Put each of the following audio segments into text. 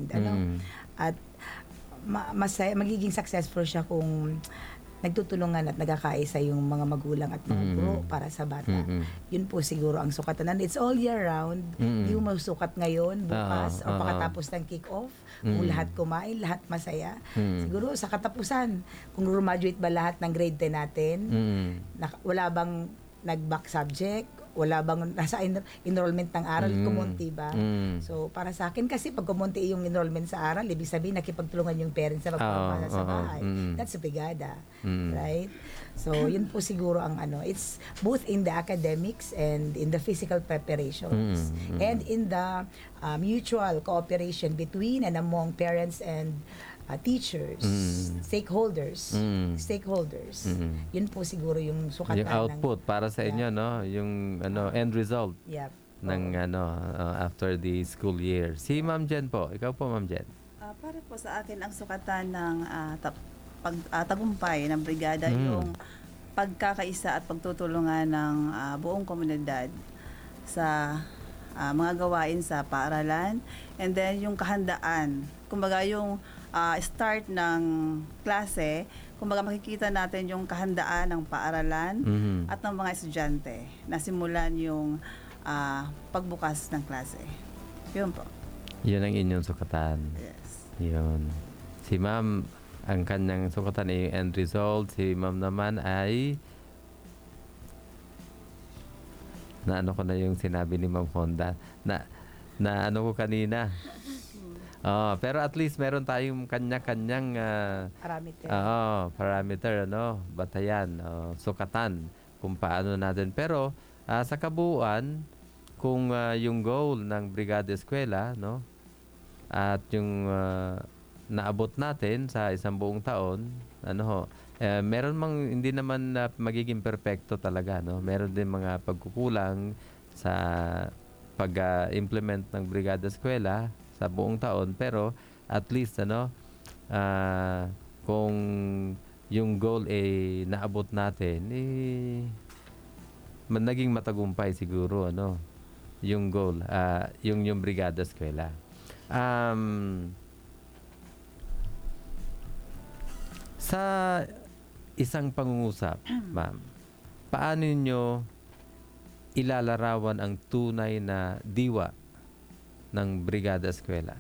at magiging successful siya kung nagtutulungan at nagkakaisa yung mga magulang at mga guro para sa bata. Yun po siguro ang sukatan. And it's all year round. Hindi mo sukat ngayon, bukas, o pagkatapos ng kick-off. Kung lahat kumain, lahat masaya. Siguro sa katapusan, kung graduate ba lahat ng grade 10 natin, wala bang nag-back subject, wala bang nasa enrollment ng aral, kumunti ba? So, para sa akin kasi pag kumunti yung enrollment sa aral, ibig sabihin nakipagtulungan yung parents sa magpapala sa bahay. That's a brigada. Right? So, yun po siguro ang it's both in the academics and in the physical preparations and in the mutual cooperation between and among parents and teachers, stakeholders. Yun po siguro yung sukatan yung output para sa inyo, no? Yung end result ng after the school year. Si Ma'am Jen po. Ikaw po, Ma'am Jen. Para po sa akin ang sukatan ng tagumpay ng brigada yung pagkakaisa at pagtutulungan ng buong komunidad sa mga gawain sa paaralan, and then yung kahandaan, kumbaga yung start ng klase, kumbaga makikita natin yung kahandaan ng paaralan at ng mga estudyante na simulan yung pagbukas ng klase. Yun po. Yun ang inyong sukatan. Yes. Yun. Si Ma'am, ang kanyang sukatan ay end result. Si Ma'am naman ay ano ko na yung sinabi ni Ma'am Honda na ano ko kanina. Pero at least meron tayong kanya-kanyang parameter, batayan, sukatan kung paano natin. Pero sa kabuuan, kung yung goal ng Brigada Eskwela, at yung naabot natin sa isang buong taon, meron hindi naman magiging perpekto talaga, meron din mga pagkukulang sa pag-implement ng Brigada Eskwela sa buong taon, pero at least kung yung goal naabot natin, naging matagumpay siguro yung goal, yung Brigada Eskwela. Sa isang pangungusap, ma'am, paano niyo ilalarawan ang tunay na diwa ng Brigada Eskwela?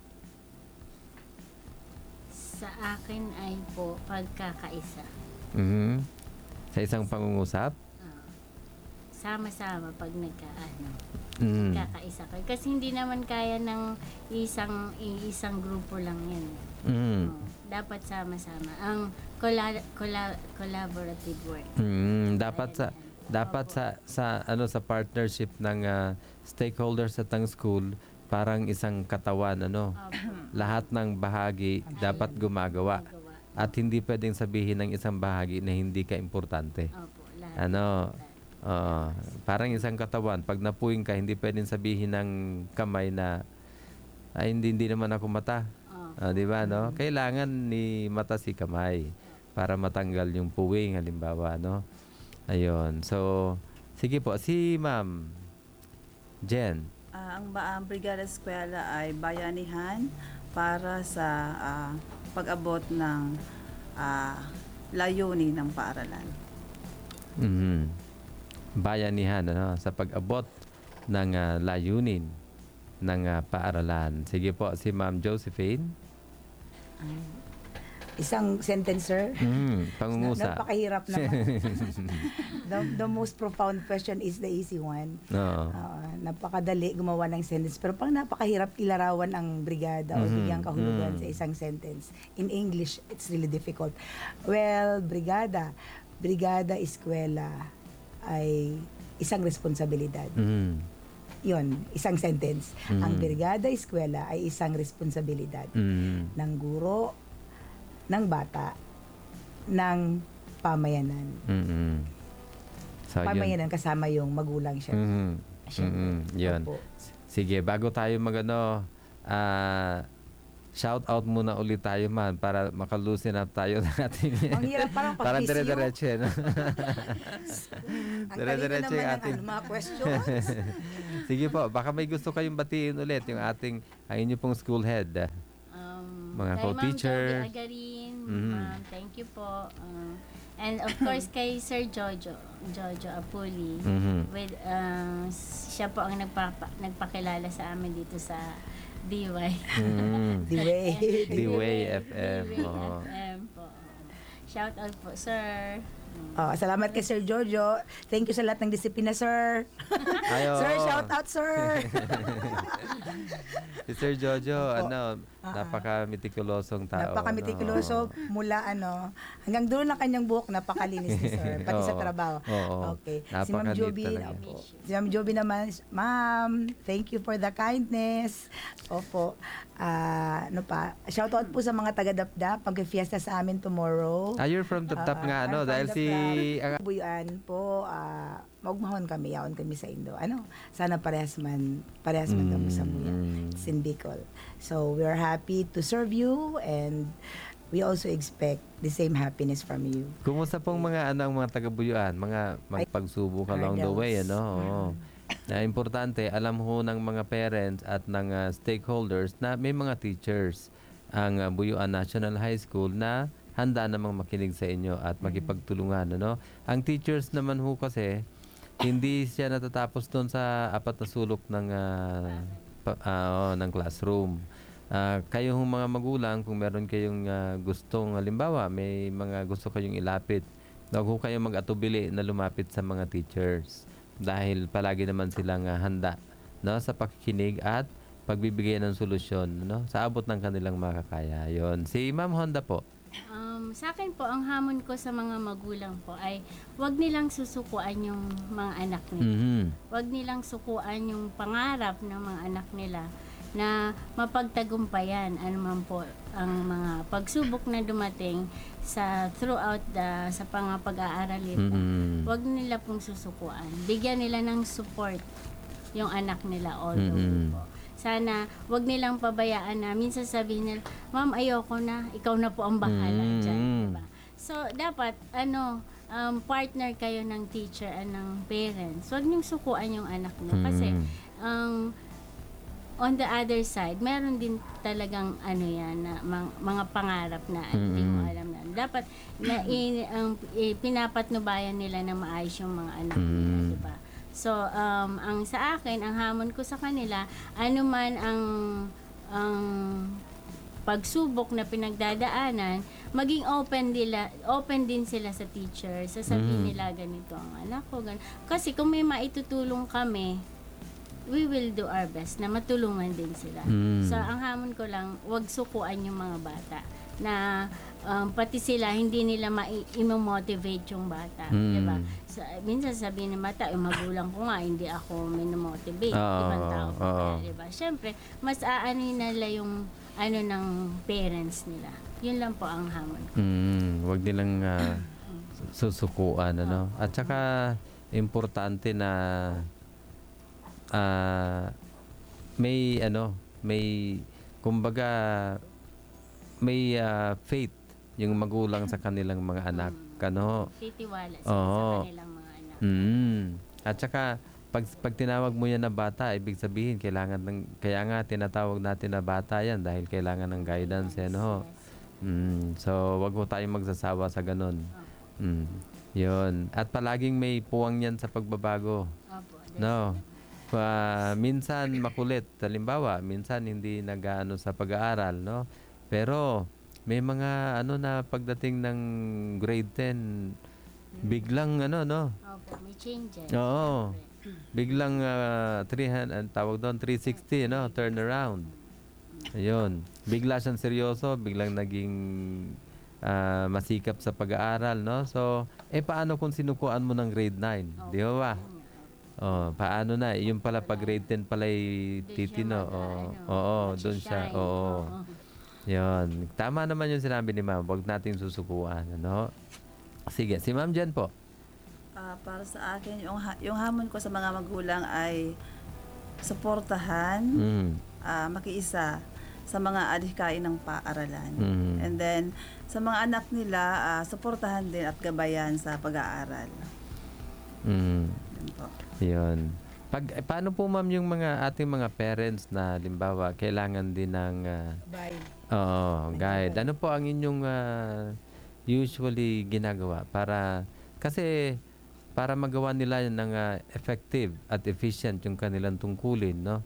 Sa akin ay po pagkakaisa. Sa isang pangungusap? Sama-sama pag nagkakaisa kayo. Kasi hindi naman kaya ng isang grupo lang yan. Dapat sama-sama. Ang collaborative work. Dapat sa partnership ng stakeholders at ng school, parang isang katawan, lahat ng bahagi dapat gumagawa. At hindi pwedeng sabihin ng isang bahagi na hindi ka importante. Opo, parang isang katawan, pag napuwing ka, hindi pwedeng sabihin ng kamay na hindi naman ako mata. Di ba, Kailangan ni mata si kamay para matanggal yung puwing, halimbawa, Ayun. So, sige po. Si Ma'am Jen. Ang Brigada Eskwela ay bayanihan para sa pag-abot ng layunin ng paaralan. Bayanihan sa pag-abot ng layunin ng paaralan. Sige po, si Ma'am Josephine. Isang sentence, sir. Pangungusap. Napakahirap naman. The most profound question is the easy one. Napakadali gumawa ng sentence. Pero pang napakahirap ilarawan ang brigada o bigyang kahulugan sa isang sentence. In English, it's really difficult. Well, brigada eskwela ay isang responsibilidad. Yun, isang sentence. Ang brigada eskwela ay isang responsibilidad ng guro, ng bata, ng pamayanan. So, pamayanan kasama yung magulang siya. Yun. Sige, bago tayo shout out muna ulit tayo man para makalusin up tayo ng ating Ang hirap parang para pag-quiz you. dire-diretso no? Ang talino Dire-diretso naman yung ng ating mga questions. Sige po, baka may gusto kayong batiin ulit yung ang inyo pong school head. Mga Kay co-teacher. Ma'am Joby Agarin, Mhm. ma'am, thank you po. And of course kay Sir Jojo Apuli. Mhm. With, siya po ang nagpakilala sa amin dito sa DY. Mm. The way. D-Way FM. DY Oo. FM po. Shout out po, sir. Oh, salamat kay Sir Jojo. Thank you sa lahat ng disiplina, sir. Ayo. Sir, shout out, sir. Si Sir Jojo, Opo. napaka-meticulosong tao. Napaka-metikuloso mula hanggang dulo ng kanyang buhok, napakalinis ni sir. Pati sa Oo. trabaho. Oo. Okay. Si Ma'am Napaka-neat Joby, talaga. opo. Si Ma'am Joby naman, Ma'am, thank you for the kindness. Opo. Shout out po sa mga taga-Dapdap. Pag-fiesta sa amin tomorrow. You're from Tap nga, I'm from dahil si... Buyuan po, magmahon kami, yaon kami sa Indo. Sana parehas man kami sa Buyan. It's in Bicol. So, we're happy to serve you and we also expect the same happiness from you. Kumusta pong mga ang mga taga-Buyuan, mga magpagsubok along the way, Oo. Na importante, alam ho ng mga parents at ng stakeholders na may mga teachers ang Buyuan National High School na handa namang makinig sa inyo at makipagtulungan, Ang teachers naman ho kasi hindi siya natatapos doon sa apat na sulok ng classroom. Kayo hong mga magulang, kung meron kayong gustong, halimbawa, may mga gusto kayong ilapit, huwag ho kayong mag-atubili na lumapit sa mga teachers dahil palagi naman silang handa sa pakikinig at pagbibigay ng solusyon sa abot ng kanilang makakaya. Yon. Si Ma'am Honda po. Sa akin po, ang hamon ko sa mga magulang po ay huwag nilang susukuan yung mga anak nila. Mhm. Huwag nilang sukuan yung pangarap ng mga anak nila na mapagtagumpayan anuman po ang mga pagsubok na dumating throughout sa pag-aaral nila. Mhm. Huwag nila pong susukuan. Bigyan nila ng support yung anak nila all the way po. Sana wag nilang pabayaan na minsan sabihin nila, "Ma'am, ayoko na, ikaw na po ang bahala dyan." Diba? So, dapat, partner kayo ng teacher at ng parents. Huwag niyong sukuan yung anak niyo. Kasi, on the other side, meron din talagang mga pangarap na hindi mo alam na. Dapat, pinapatnubayan nila na maayos yung mga anak nila, diba? So, ang sa akin, ang hamon ko sa kanila, anuman ang pagsubok na pinagdadaanan, maging open din sila sa teacher. Sasabihin nila ganito ang anak ko. Kasi kung may maitutulong kami, we will do our best na matulungan din sila. So, ang hamon ko lang, wag sukuan yung mga bata na pati sila hindi nila ma-motivate yung bata, 'di ba? Minsan sabihin ng bata, magulang ko nga hindi ako minomotivate, ibang tao pa, 'di ba? Syempre, mas aanin nila yung ng parents nila. Yun lang po ang hamon ko. Wag nilang susukuan, At saka importante na kumbaga may faith yung magulang sa kanilang mga anak, Titiwala sila sa kanilang mga anak. At saka pag tinawag mo yan na bata, ibig sabihin kaya nga tinatawag natin na bata yan dahil kailangan ng guidance, So wag mo tayong magsasawa sa ganun. Yun. At palaging may puwang yan sa pagbabago. Opo, Minsan makulit, halimbawa, minsan hindi nag-aano sa pag-aaral, Pero may mga na pagdating ng grade 10, biglang Opo, may changes. Oo. Biglang 360, turn around. Ayun. Bigla siyang seryoso, biglang naging masikap sa pag-aaral, So, paano kung sinukuan mo ng grade 9? Di ba? Paano na? Yung pala pag grade 10 pala titino. Doon siya. Yun. Tama naman yung sinabi ni Ma'am. Huwag nating susukuan. Sige. Si Ma'am Jen po. Para sa akin, yung hamon ko sa mga magulang ay suportahan, makiisa sa mga adhikain ng paaralan. Mhm. And then, sa mga anak nila, suportahan din at gabayan sa pag-aaral. Mm. Yun po. Yun. Paano po ma'am yung mga ating mga parents na limbawa kailangan din ng Bye. guide. Ano po ang inyong usually ginagawa kasi para magawa nila ng effective at efficient yung kanilang tungkulin, no?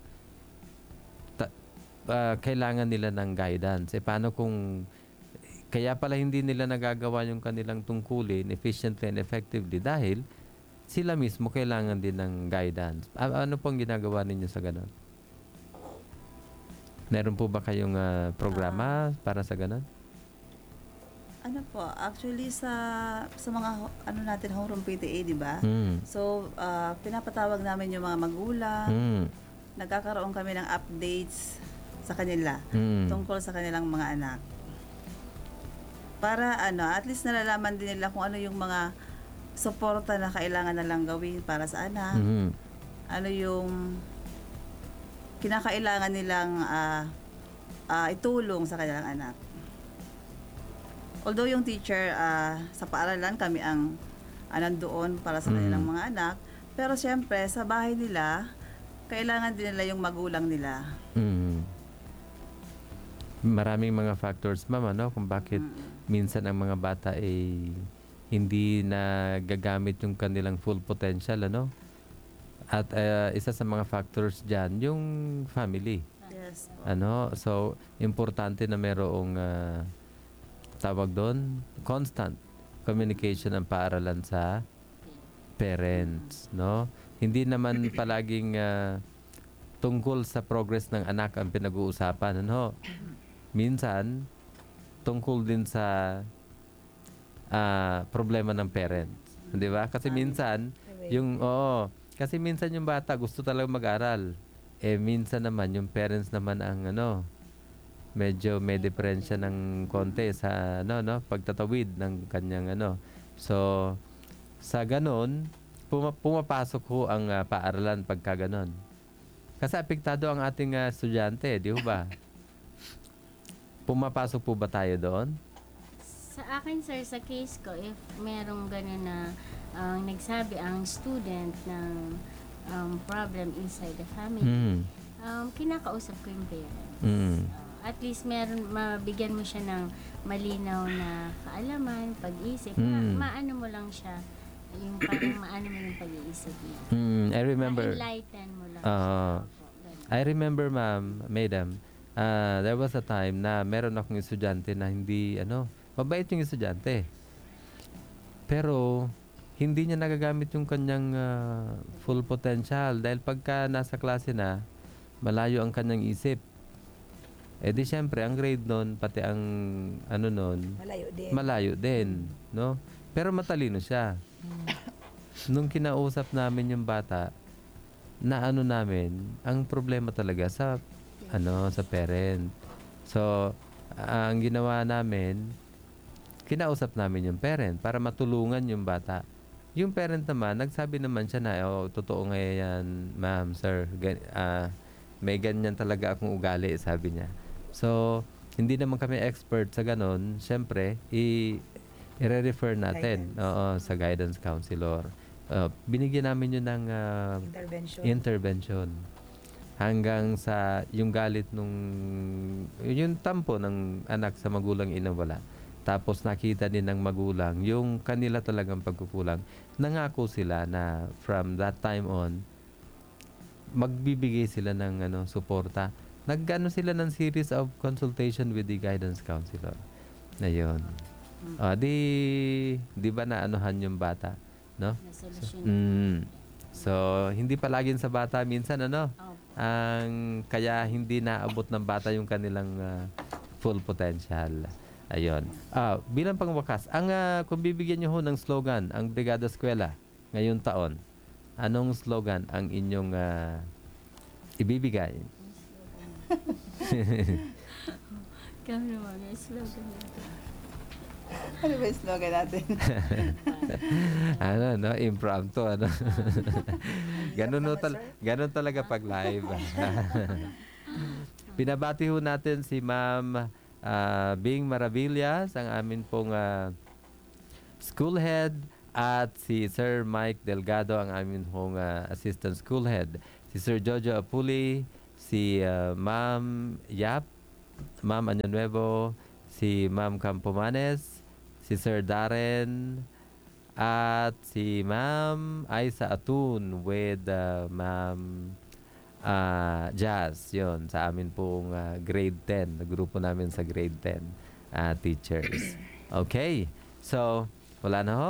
Kailangan nila ng guidance. Paano kung kaya pala hindi nila nagagawa yung kanilang tungkulin efficiently and effectively dahil sila mismo kailangan din ng guidance. Ano pong ginagawa ninyo sa ganon? Meron po ba kayong programa para sa ganon? Ano po, actually sa mga natin homeroom PTA, di ba? Mm. So, pinapatawag namin yung mga magulang, Mm. nagkakaroon kami ng updates sa kanila Mm. tungkol sa kanilang mga anak. Para at least nalalaman din nila kung ano yung mga suporta na kailangan nalang gawin para sa anak. Mm. Ano yung kinakailangan nilang itulong sa kanilang anak. Although yung teacher sa paaralan, kami ang nandoon para sa kanilang mga anak, pero siyempre sa bahay nila, kailangan din nila yung magulang nila. Mm. Maraming mga factors, ma'am, kung bakit minsan ang mga bata ay hindi na gagamit yung kanilang full potential, At isa sa mga factors dyan, yung family. Yes po. So, importante na merong tawag doon, constant communication ang paaralan sa parents, no? Hindi naman palaging tungkol sa progress ng anak ang pinag-uusapan, Minsan, tungkol din sa problema ng parents. Di ba? Kasi minsan, kasi minsan yung bata gusto talaga mag-aral. Minsan naman, yung parents naman ang medyo may diferensya ng konti sa pagtatawid ng kanyang So, sa ganon, pumapasok ho ang paaralan pagka ganon. Kasi apektado ang ating estudyante, di ba? Pumapasok po ba tayo doon? Sa akin, sir, sa case ko, if merong gano'n na nagsabi ang student ng problem inside the family, Mm. Kinakausap ko yung parents. Mm. At least mabigyan mo siya ng malinaw na kaalaman, pag-isip. Maano mo lang siya, yung parang maano mo yung pag-iisip niya. I remember. Ma-enlighten mo lang Oo. siya. Opo, ganun. I remember, madam, there was a time na meron akong estudyante na hindi, mabait yung estudyante. Pero, hindi niya nagagamit yung kanyang full potential dahil pagka nasa klase na, malayo ang kanyang isip. Di syempre, ang grade nun, pati ang malayo din, no? Pero matalino siya. Nung kinausap namin yung bata, na namin, ang problema talaga sa parent. So, ang ginawa namin, kinausap namin yung parent para matulungan yung bata. Yung parent naman, nagsabi naman siya na, totoo nga yan, ma'am, sir, may ganyan talaga akong ugali, sabi niya. So, hindi naman kami expert sa ganon. Siyempre, i-refer natin sa guidance counselor. Binigyan namin yun ng intervention. Hanggang sa yung galit yung tampo ng anak sa magulang inawala. Tapos nakita din ng magulang yung kanila talagang pagkukulang. Nangako sila na from that time on, magbibigay sila ng suporta. Nagano sila ng series of consultation with the guidance counselor. Na yun. Di ba naanuhan yung bata? No? Na-solusyon. So, hindi palaging sa bata. Minsan, ang kaya hindi naabot ng bata yung kanilang full potential. Ayun. Bilang pangwakas, kung bibigyan nyo ho ng slogan, ang Brigada Eskwela ngayong taon, anong slogan ang inyong ibibigay? Kami naman, may slogan natin. Ano ba yung slogan natin? Impromptu, Ganun talaga pag live. Binabati ho natin si Ma'am Bing Maravillas, ang amin pong school head, at si Sir Mike Delgado, ang amin pong assistant school head. Si Sir Jojo Apuli, si Ma'am Yap, Ma'am Año si Ma'am Campomanes, si Sir Darren, at si Ma'am Aisa Atun with Ma'am Jazz, yon sa amin pong grade 10, na grupo namin sa grade 10 teachers. Okay, so wala na ho.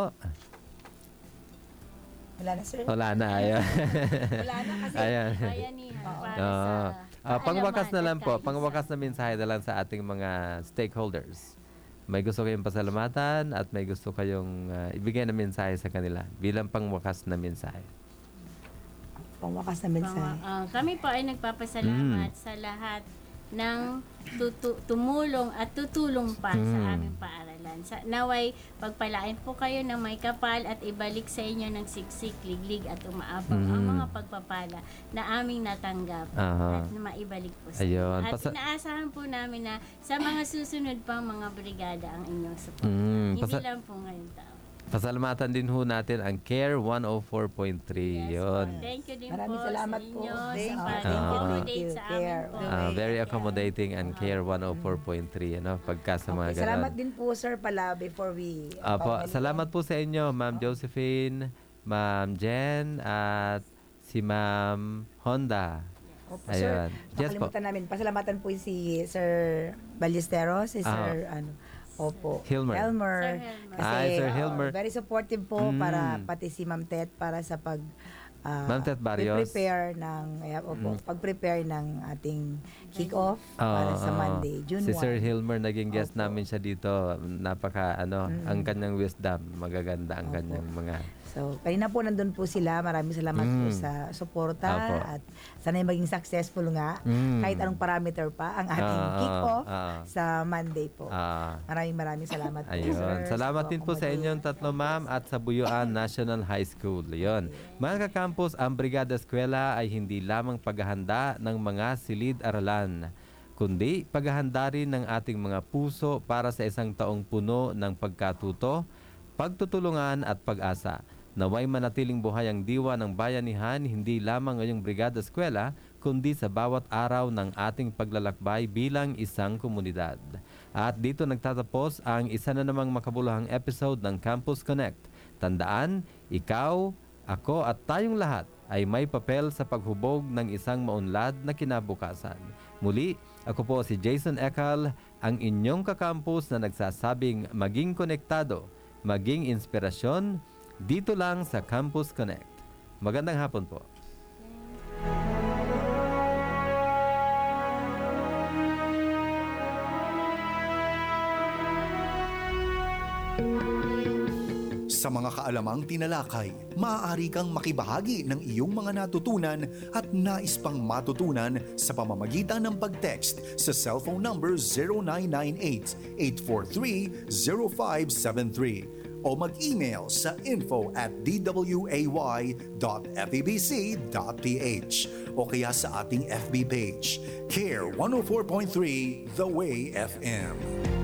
Wala na, sir. Wala na, ayan. Wala na kasi. Ayan. Bayanihan para Oo. sa Pangwakas na kaalaman lang at po, kaisa. pangwakas na mensahe na lang sa ating mga stakeholders. May gusto kayong pasalamatan at may gusto kayong ibigay na mensahe sa kanila bilang pangwakas na mensahe. Pangwakas na mensahe. Kami po ay nagpapasalamat sa lahat ng tumulong at tutulong pa sa aming paaralan. Naway pagpalain po kayo ng may kapal at ibalik sa inyo ng siksik, liglig at umaabang ang mga pagpapala na aming natanggap at na maibalik po sa inyo. Ayun. At inaasahan po namin na sa mga susunod pang mga brigada ang inyong support. Hindi lang po ngayon taon. Pasalamatan din ho natin ang CARE 104.3. Yun. Thank you din Maraming po salamat sa po. inyo Thank sa you. pag-accommodate sa amin Care. po. Very accommodating and CARE 104.3, ano, pagka sa mga Okay, ganon. salamat din po, sir, pala before we... Apo, salamat po sa inyo, Ma'am Josephine, Ma'am Jen, at si Ma'am Honda. Opo, Ayun. sir. Yes po. Nakalimutan namin. Pasalamatan po si Sir Ballesteros, si Sir Hilmer. Helmer. Sir Helmer. Ay, Sir Hilmer. Very supportive po para pati si Ma'am Tet para sa pag Ma'am Tet Barrios. pag-prepare ng ating kick-off para sa Monday, June 1. Si Sir Hilmer, naging guest namin siya dito. Napaka, ang kanyang wisdom. Magaganda ang kanyang mga... So, kanina po nandun po sila. Maraming salamat po sa suporta Apo. at sana maging successful nga kahit anong parameter pa ang ating kick-off sa Monday po. Maraming salamat po, Ayun. sir. Salamat din po sa inyong tatlo, ma'am, at sa Buyuan National High School. Yun. Mga kakampus, ang Brigada Eskwela ay hindi lamang paghahanda ng mga silid-aralan, kundi paghahanda rin ng ating mga puso para sa isang taong puno ng pagkatuto, pagtutulungan at pag-asa. Naway manatiling buhay ang diwa ng bayanihan hindi lamang ngayong Brigada Eskwela, kundi sa bawat araw ng ating paglalakbay bilang isang komunidad. At dito nagtatapos ang isa na namang makabuluhang episode ng Campus Connect. Tandaan, ikaw, ako at tayong lahat ay may papel sa paghubog ng isang maunlad na kinabukasan. Muli, ako po si Jason Ekal, ang inyong kakampus na nagsasabing maging konektado, maging inspirasyon, dito lang sa Campus Connect. Magandang hapon po. Sa mga kaalamang tinalakay, maaari kang makibahagi ng iyong mga natutunan at nais pang matutunan sa pamamagitan ng pag-text sa cellphone number 0998-843-0573 o mag-email sa info@dway.febc.ph o kaya sa ating FB page, CARE 104.3 The Way FM.